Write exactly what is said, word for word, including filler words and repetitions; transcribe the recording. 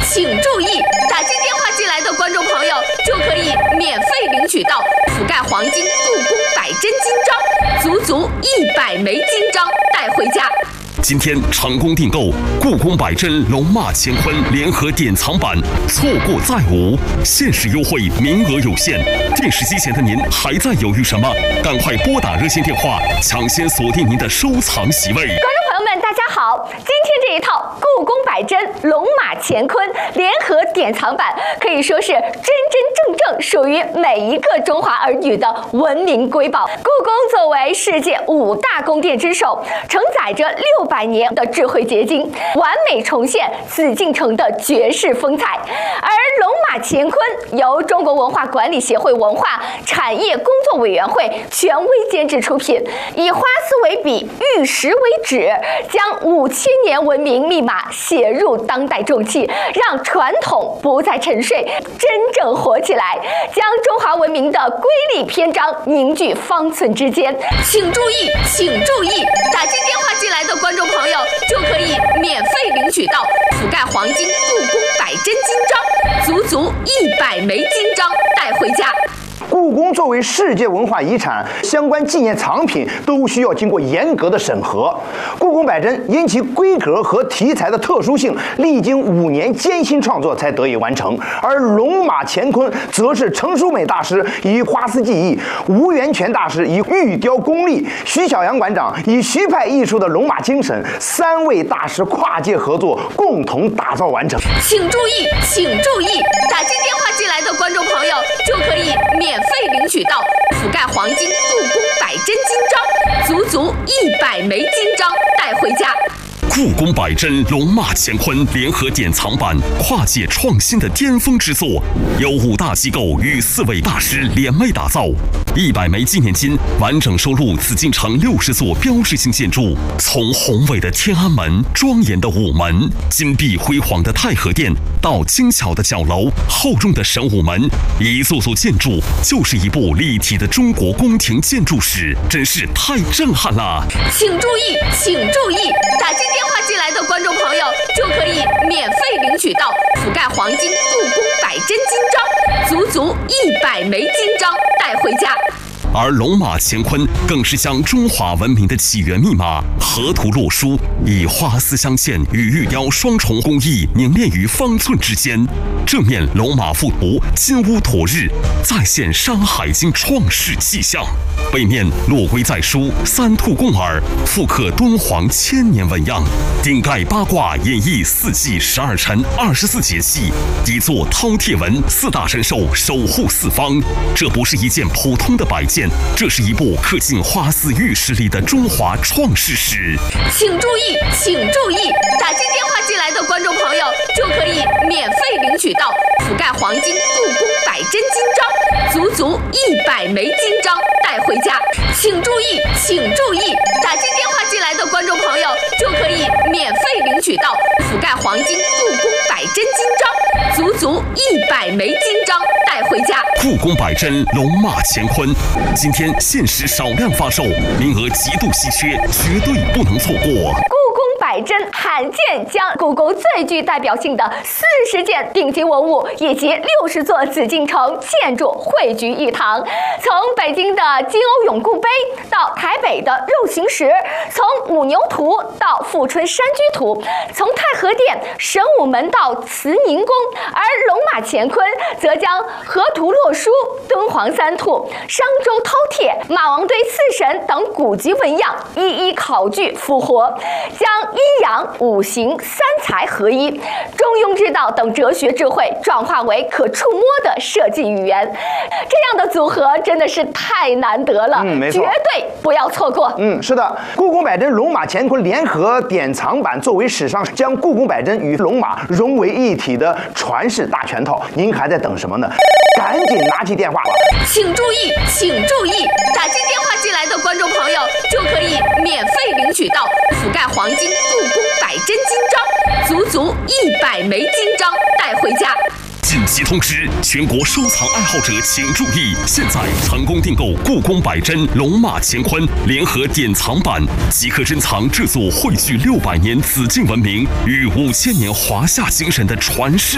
请注意，打进电话进来的观众朋友就可以免费领取到覆盖黄金故宫百珍金章，足足一百枚金章带回家。 今天成功订购故宫百珍龙马乾坤联合典藏版，错过再无，限时优惠，名额有限。电视机前的您还在犹豫什么？赶快拨打热线电话，抢先锁定您的收藏席位。观众朋友们，大家好，今天这一套故宫百珍龙马乾坤联合典藏版可以说是真真正正属于每一个中华儿女的文明瑰宝。故宫作为世界五大宫殿之首，承载着六百年的智慧结晶，完美重现紫禁城的绝世风采。而龙马乾坤由中国文化管理协会文化产业工作委员会权威监制出品，以花丝为笔，玉石为纸，将五千年文明密码写入当代重器，让传统不再沉睡，真正活起来，将中华文明的瑰丽篇章凝聚方寸之间。请注意，请注意，打进电话进来的观众朋友就可以免费领取到覆盖黄金故宫百珍金章，足足一百枚金章带回家。 故宫作为世界文化遗产，相关纪念藏品都需要经过严格的审核。故宫百珍因其规格和题材的特殊性，历经五年艰辛创作才得以完成。而龙马乾坤则是程淑美大师以花丝技艺，吴元泉大师以玉雕功力，徐小阳馆长以徐派艺术的龙马精神，三位大师跨界合作，共同打造完成。 请注意，请注意，打进电话进来的观众朋友就可以免费领取到覆盖黄金故宫百珍金章，足足一百枚金章带回家。 故宫百珍龙马乾坤联合典藏版，跨界创新的巅峰之作，由五大机构与四位大师联袂打造。一百枚纪念金完整收录紫禁城六十座标志性建筑，从宏伟的天安门、庄严的午门、金碧辉煌的太和殿，到精巧的角楼、厚重的神武门，一座座建筑就是一部立体的中国宫廷建筑史，真是太震撼了。 请注意，请注意，打进电话进来的观众朋友就可以免费领取到覆盖黄金故宫百珍金章，足足一百枚金章带回家。 而龙马乾坤更是将中华文明的起源密码河图洛书，以花丝镶嵌与玉雕双重工艺凝练于方寸之间。正面龙马附图，金乌驮日，再现《山海经》创世迹象；背面落龟在书，三兔共耳，复刻敦煌千年纹样；顶盖八卦，演绎四季十二辰二十四节气；底座饕餮纹，四大神兽守护四方。这不是一件普通的摆件，这是一部刻进花丝玉石里的中华创世史。 请注意，请注意，打进电话进来的观众朋友就可以免费领取到覆盖黄金故宫百珍金章，足足一百枚金章带回家。请注意，请注意，打进电话进来的观众朋友就可以免费领取到覆盖黄金故宫百珍金章，足足一百枚金章带回家。 故宫百珍龙马乾坤，今天限时少量发售，名额极度稀缺，绝对不能错过。 百珍罕见将故宫最具代表性的四十件顶级文物以及六十座紫禁城建筑汇聚一堂，从北京的金瓯永固碑到台北的肉形石，从五牛图到富春山居图，从太和殿、神武门到慈宁宫，而龙马乾坤则将河图洛书、敦煌三兔、商周饕餮、马王堆四神等古籍纹样一一考据复活，将阴阳、五行、三才合一、中庸之道等哲学智慧转化为可触摸的设计语言，这样的组合真的是太难得了， 嗯，没错， 绝对不要错过。 嗯，是的，故宫百珍龙马乾坤联合典藏版作为史上将故宫百珍与龙马融为一体的传世大全套，您还在等什么呢？赶紧拿起电话吧！ 请注意，请注意，打进电话进来的观众朋友就可以免费领取到覆盖黄金故宫百珍金章，足足一百枚金章带回家。 紧急通知，全国收藏爱好者请注意！现在成功订购故宫百珍龙马乾坤联合典藏版，即可珍藏这座汇聚六百年紫禁文明与五千年华夏精神的传世